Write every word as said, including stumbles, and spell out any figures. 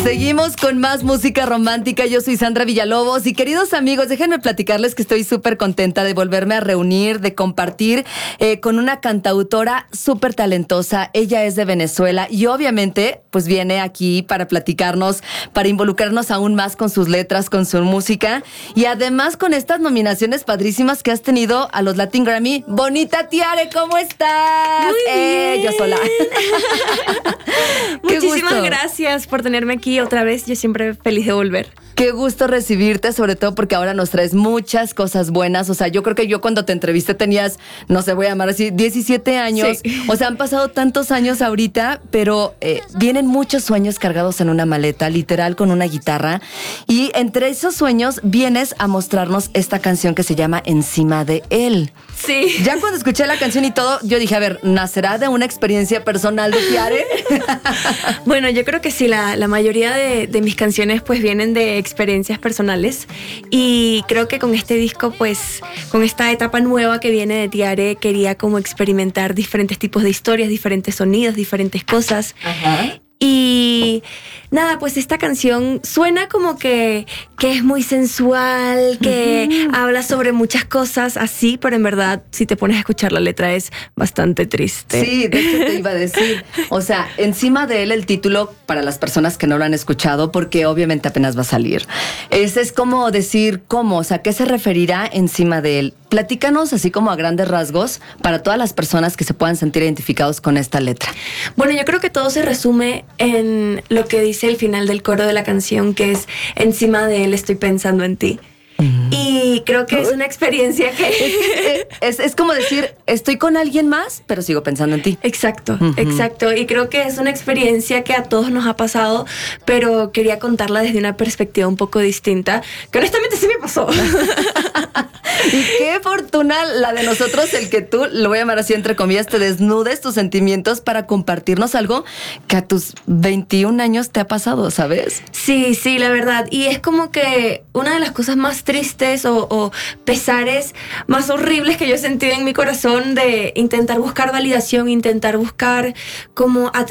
Seguimos con más música romántica. Yo soy Sandra Villalobos y queridos amigos, déjenme platicarles que estoy súper contenta de volverme a reunir, de compartir eh, con una cantautora súper talentosa. Ella es de Venezuela y obviamente pues viene aquí para platicarnos, para involucrarnos aún más con sus letras, con su música y además con estas nominaciones padrísimas que has tenido a los Latin Grammy. Bonita Tiare, ¿cómo estás? Muy eh, bien. Yo sola. Muchísimas gracias por tenerme aquí otra vez. Yo siempre feliz de volver. Qué gusto recibirte, sobre todo porque ahora nos traes muchas cosas buenas. O sea, yo creo que yo cuando te entrevisté tenías, no sé, voy a llamar así, diecisiete años. Sí. O sea, han pasado tantos años ahorita, pero eh, vienen muchos sueños cargados en una maleta, literal con una guitarra. Y entre esos sueños vienes a mostrarnos esta canción que se llama Encima de él. Sí. Ya cuando escuché la canción y todo, yo dije, a ver, ¿nacerá de una experiencia personal de Tiare? Bueno, yo creo que sí, la, la mayoría de, de mis canciones pues vienen de experiencias personales y creo que con este disco pues, con esta etapa nueva que viene de Tiare, quería como experimentar diferentes tipos de historias, diferentes sonidos, diferentes cosas. Ajá. Y nada, pues esta canción suena como que, que es muy sensual, que uh-huh. habla sobre muchas cosas así, pero en verdad, si te pones a escuchar la letra, es bastante triste. Sí, de hecho te iba a decir. O sea, Encima de él, el título, para las personas que no lo han escuchado, porque obviamente apenas va a salir, es, es como decir, ¿cómo? O sea, ¿qué se referirá encima de él? Platícanos así como a grandes rasgos para todas las personas que se puedan sentir identificados con esta letra. Bueno, yo creo que todo se resume en lo que dice el final del coro de la canción, que es encima de él estoy pensando en ti. Mm. Y creo que es una experiencia que... es, es, es como decir, estoy con alguien más, pero sigo pensando en ti. Exacto, uh-huh. exacto. Y creo que es una experiencia que a todos nos ha pasado, pero quería contarla desde una perspectiva un poco distinta, que honestamente sí me pasó. Y qué fortuna la de nosotros, el que tú, lo voy a llamar así entre comillas, te desnudes tus sentimientos para compartirnos algo que a tus veintiún años te ha pasado, ¿sabes? Sí, sí, la verdad. Y es como que una de las cosas más tristes o, o pesares más horribles que yo he sentido en mi corazón de intentar buscar validación, intentar buscar como